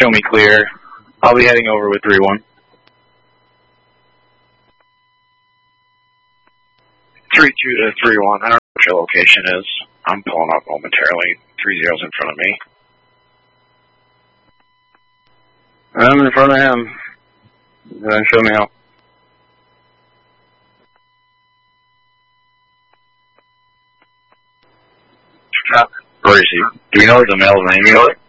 Show me clear. I'll be heading over with 3-1. 3-2 to 3-1. I don't know what your location is. I'm pulling up momentarily. 3-0's in front of me. I'm in front of him. Show me how. Where is he? Do you know the male's name? You know it?